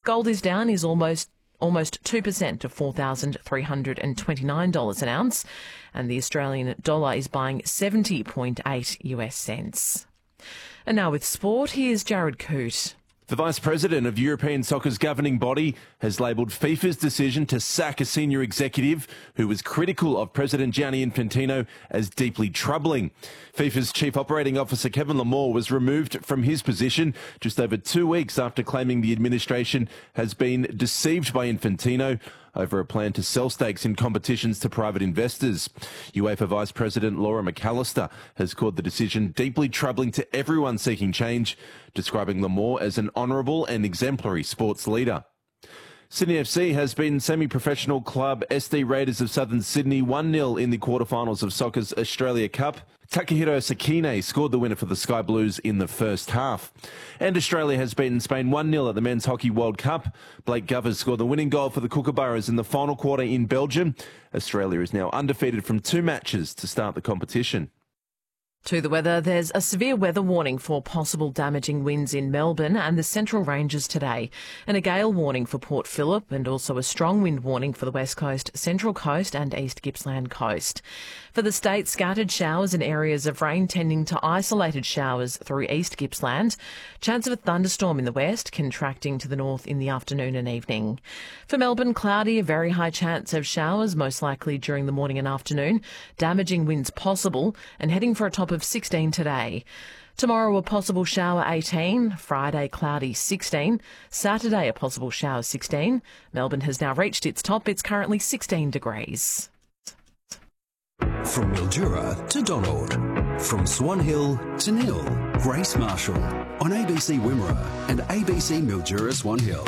Gold is down almost 2% to $4,329 an ounce, and the Australian dollar is buying 70.8 US cents. And now with sport, here's Jared Coote. The Vice President of European Soccer's governing body has labelled FIFA's decision to sack a senior executive who was critical of President Gianni Infantino as deeply troubling. FIFA's Chief Operating Officer Kevin Lamore was removed from his position just over 2 weeks after claiming the administration has been deceived by Infantino over a plan to sell stakes in competitions to private investors. UEFA Vice President Laura McAllister has called the decision deeply troubling to everyone seeking change, describing Lamore as an honourable and exemplary sports leader. Sydney FC has beaten semi-professional club SD Raiders of Southern Sydney 1-0 in the quarterfinals of soccer's Australia Cup. Takahiro Sakine scored the winner for the Sky Blues in the first half. And Australia has beaten Spain 1-0 at the Men's Hockey World Cup. Blake Govers scored the winning goal for the Kookaburras in the final quarter in Belgium. Australia is now undefeated from 2 matches to start the competition. To the weather, there's a severe weather warning for possible damaging winds in Melbourne and the Central Ranges today, and a gale warning for Port Phillip, and also a strong wind warning for the West Coast, Central Coast and East Gippsland Coast. For the state, scattered showers and areas of rain tending to isolated showers through East Gippsland. Chance of a thunderstorm in the west, contracting to the north in the afternoon and evening. For Melbourne, cloudy, a very high chance of showers, most likely during the morning and afternoon. Damaging winds possible, and heading for a top of 16 today. Tomorrow, a possible shower 18. Friday, cloudy 16. Saturday, a possible shower 16. Melbourne has now reached its top. It's currently 16 degrees. From Mildura to Donald, from Swan Hill to Neil, Grace Marshall on ABC Wimmera and ABC Mildura Swan Hill.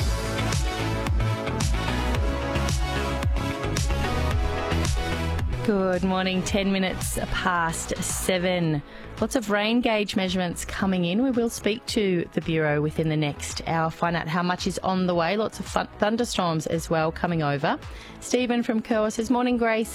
Good morning, 10 minutes past 7. Lots of rain gauge measurements coming in. We will speak to the Bureau within the next hour, find out how much is on the way. Lots of thunderstorms as well coming over. Stephen from Kerwa says, morning Grace,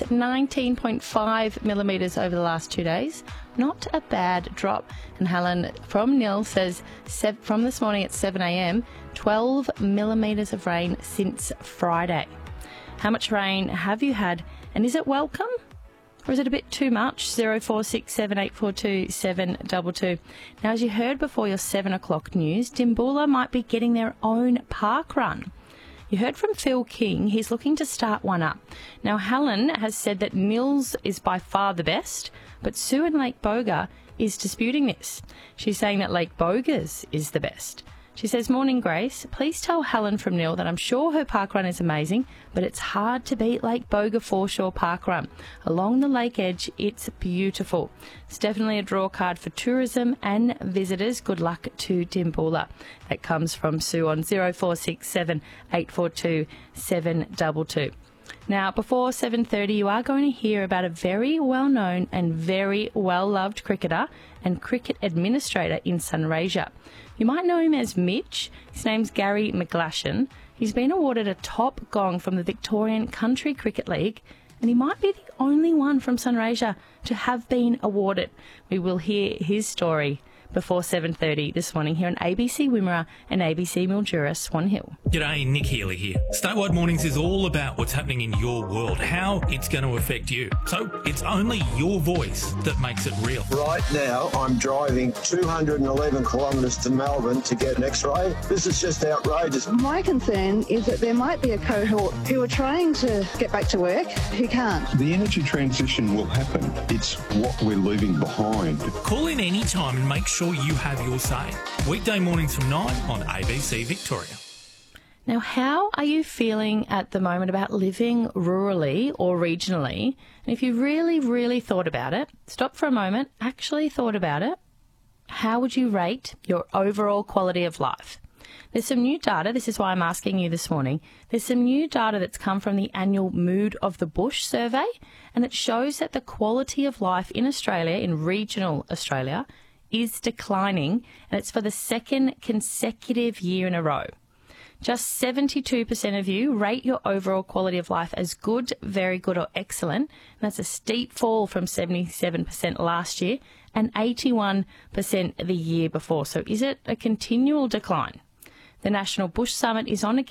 19.5 millimetres over the last 2 days. Not a bad drop. And Helen from Nil says, from this morning at 7 a.m, 12 millimetres of rain since Friday. How much rain have you had, and is it welcome? Or is it a bit too much? 0467 842 722. Now, as you heard before your 7 o'clock news, Dimboola might be getting their own park run. You heard from Phil King. He's looking to start one up. Now, Helen has said that Nils is by far the best, but Sue in Lake Boga is disputing this. She's saying that Lake Boga's is the best. She says, morning Grace, please tell Helen from Nil that I'm sure her parkrun is amazing, but it's hard to beat Lake Boga Foreshore Parkrun. Along the lake edge, it's beautiful. It's definitely a draw card for tourism and visitors. Good luck to Dimboola. That comes from Sue on 0467 842 722. Now, before 7:30, you are going to hear about a very well-known and very well-loved cricketer and cricket administrator in Sunraysia. You might know him as Mitch. His name's Gary McGlashan. He's been awarded a top gong from the Victorian Country Cricket League, and he might be the only one from Sunraysia to have been awarded. We will hear his story before 7:30 this morning here on ABC Wimmera and ABC Mildura Swan Hill. G'day, Nick Healy here. Statewide Mornings is all about what's happening in your world, how it's going to affect you. So it's only your voice that makes it real. Right now, I'm driving 211 kilometres to Melbourne to get an X-ray. This is just outrageous. My concern is that there might be a cohort who are trying to get back to work who can't. The energy transition will happen. It's what we're leaving behind. Call in any time and make sure you have your say. Weekday mornings from 9 on ABC Victoria. Now, how are you feeling at the moment about living rurally or regionally? And if you really, really thought about it, stop for a moment, actually thought about it, how would you rate your overall quality of life? There's some new data, this is why I'm asking you this morning, there's some new data that's come from the annual Mood of the Bush survey, and it shows that the quality of life in Australia, in regional Australia, is declining, and it's for the second consecutive year in a row. Just 72% of you rate your overall quality of life as good, very good or excellent. And that's a steep fall from 77% last year and 81% the year before. So is it a continual decline? The National Bush Summit is on again